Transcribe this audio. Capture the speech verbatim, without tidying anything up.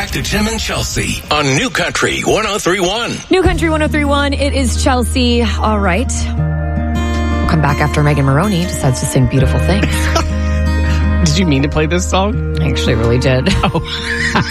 back to Tim and Chelsea on New Country one oh three point one. New Country one oh three point one. It is Chelsea. All right. We'll come back after Megan Maroney decides to sing Beautiful Things. Did you mean to play this song? I actually really did. Oh.